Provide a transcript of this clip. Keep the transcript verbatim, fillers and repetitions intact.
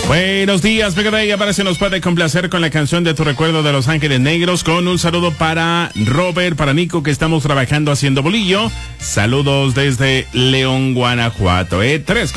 Buenos días, Mega Day. Aparece, nos puede complacer con la canción de Tu Recuerdo de Los Ángeles Negros, con un saludo para Robert, para Nico, que estamos trabajando haciendo bolillo. Saludos desde León, Guanajuato. Eh, tres